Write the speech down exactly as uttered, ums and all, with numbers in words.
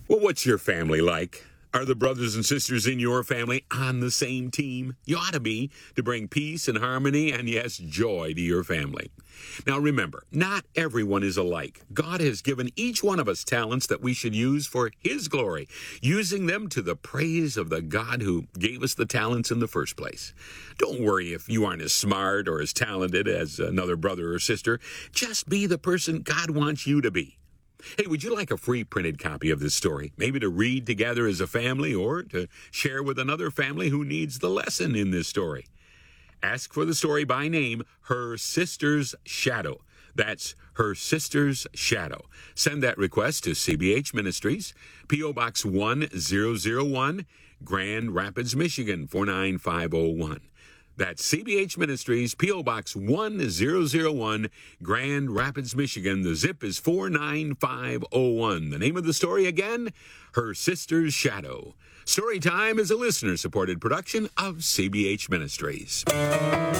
Well, what's your family like? Are the brothers and sisters in your family on the same team? You ought to be, to bring peace and harmony and, yes, joy to your family. Now remember, not everyone is alike. God has given each one of us talents that we should use for His glory, using them to the praise of the God who gave us the talents in the first place. Don't worry if you aren't as smart or as talented as another brother or sister. Just be the person God wants you to be. Hey, would you like a free printed copy of this story? Maybe to read together as a family or to share with another family who needs the lesson in this story? Ask for the story by name, Her Sister's Shadow. That's Her Sister's Shadow. Send that request to C B H Ministries, P O Box one thousand one, Grand Rapids, Michigan four nine five oh one. That's C B H Ministries, P O Box one thousand one, Grand Rapids, Michigan. The zip is four nine five oh one. The name of the story again, Her Sister's Shadow. Storytime is a listener-supported production of C B H Ministries.